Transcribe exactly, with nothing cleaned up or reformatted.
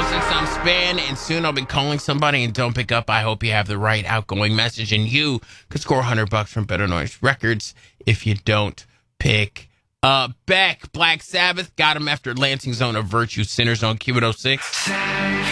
oh six, I'm Span, and soon I'll be calling somebody and don't pick up. I hope you have the right outgoing message, and you could score one hundred bucks from Better Noise Records if you don't pick up. Beck, Black Sabbath, got him after Lansing Zone of Virtue, Sinner Zone, Q at oh six.